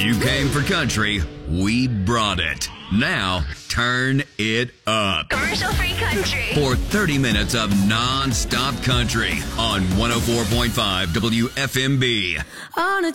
You came for country, we brought it. Now, turn it up. Commercial-free country. For 30 minutes of non-stop country on 104.5 WFMB. On a